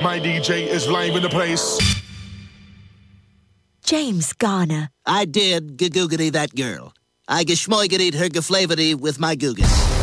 My DJ is live in the place. James Garner. I did googity that girl. I geschmoigity her geflavority with my googas.